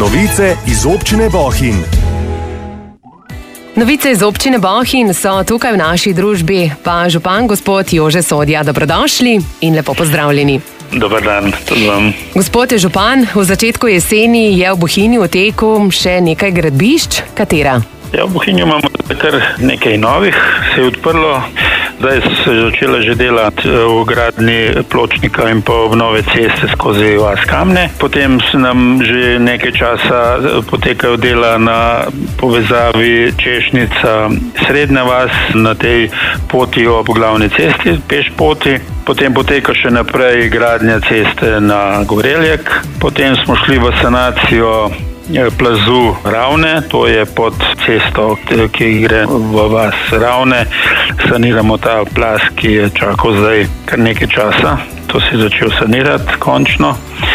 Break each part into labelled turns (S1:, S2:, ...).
S1: Novice iz občine Bohinj.
S2: Novice iz občine Bohinj so tukaj v naši družbi, pa župan gospod Jože Sodja. Dobrodošli in lepo pozdravljeni.
S3: Dobar dan, tudi vam.
S2: Gospod župan, v začetku jeseni je v Bohinju v teku še nekaj gradbišč. Katera?
S3: Ja, v Bohinju imamo kar nekaj novih, se je odprlo. Zdaj se je začela že delati v gradnji pločnika in pa obnove ceste skozi vas Kamne. Potem se nam že nekaj časa potekajo dela na povezavi Češnica Srednja vas na tej poti ob glavni cesti, peš poti. Potem poteka še naprej gradnja ceste na Goreljek. Potem smo šli v sanacijo plazu Ravne, to je pod cesto, ki gre v vas Ravne. Saniramo ta plaz, ki je čakal zdaj kar nekaj časa. To se je začel sanirati končno.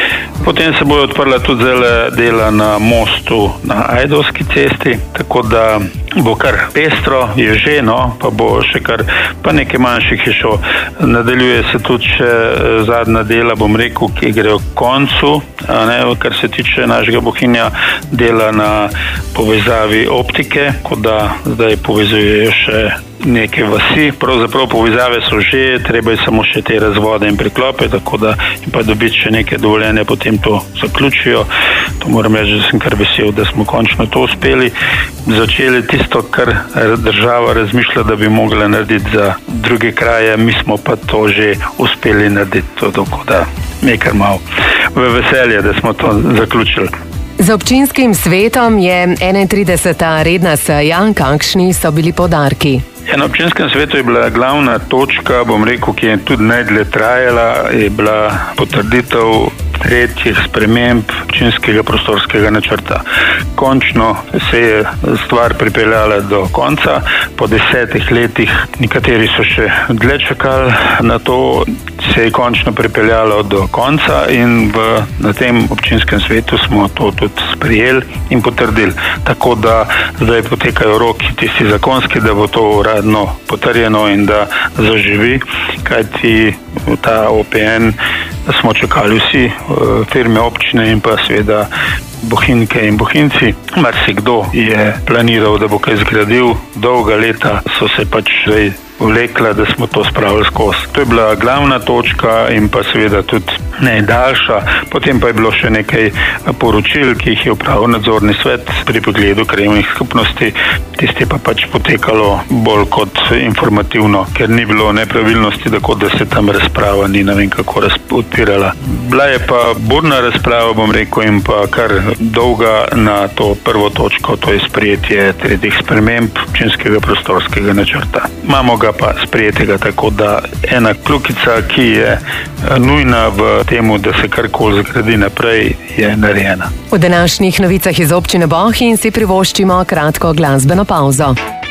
S3: Potem se bojo odprla tudi dela na mostu na Ajdovski cesti, tako da bo kar pestro, je že, pa bo še kar, pa nekaj manjših je šlo. Nadaljuje se tudi še zadnja dela, bom rekel, ki gre v koncu, kar se tiče našega Bohinja, dela na povezavi optike, kot da zdaj povezujejo še neke vasi. Pravzaprav povezave so že, treba je samo še te razvode in priklope, tako da in pa dobiti še neke dovoljenja, potem to zaključijo. To moram reči, da sem kar vesel, da smo končno to uspeli. Začeli tisto, kar država razmišlja, da bi mogla narediti za druge kraje, mi smo pa to že uspeli narediti, tako da je kar malo v veselje, da smo to zaključili.
S2: Za občinskim svetom je 31. redna seja. Kakšni so bili poudarki?
S3: Na občinskem svetu je bila glavna točka, bom rekel, ki je tudi najdlje trajala, je bila potrditev tretjih sprememb občinskega prostorskega načrta. Končno se je stvar pripeljala do konca, po 10 letih, nekateri so še dlje čakali na to, se je končno pripeljalo do konca in na tem občinskem svetu smo to tudi sprijeli in potrdili. Tako da zdaj potekajo roki tisti zakonski, da bo to uradno potrjeno in da zaživi, kajti ta OPN smo čakali vsi, firme občine in pa seveda Bohinjke in Bohinjci. Marsikdo je planiral, da bo kaj zgradil, dolga leta so se pač zdaj vlekla, da smo to spravili skozi. To je bila glavna točka in pa seveda tudi najdaljša. Potem pa je bilo še nekaj poročil, ki jih je upravil nadzorni svet pri pregledu krajevnih skupnosti. Tisti pa pač potekalo bolj kot informativno, ker ni bilo nepravilnosti, tako da se tam razprava ni ne vem kako odpirala. Bila je pa burna razprava, bom rekel, in pa kar dolga na to prvo točko, to je sprejetje tretjih sprememb občinskega prostorskega načrta. Imamo ga pa sprejetega, tako da ena kljukica, ki je nujna v temu, da se karkoli zgradi naprej, je narejena.
S2: V današnjih novicah iz občine Bohinj si privoščimo kratko glasbeno pauzo.